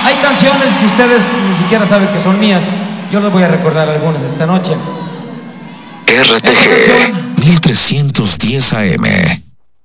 Hay canciones que ustedes ni siquiera saben que son mías. Yo les voy a recordar algunas esta noche. RTG Esta canción 1310 AM.